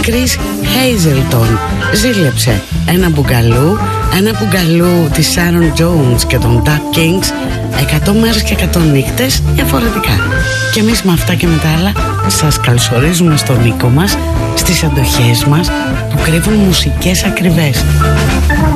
Chris Hazelton ζήλεψε ένα μπουγκαλού της Sharon Jones και των Duck Kings, 100 μέρες και 100 νύχτες διαφορετικά. Και εμείς με αυτά και με τα άλλα σας καλωσορίζουμε στον οίκο μας, στις αντοχές μας που κρύβουν μουσικές ακριβές.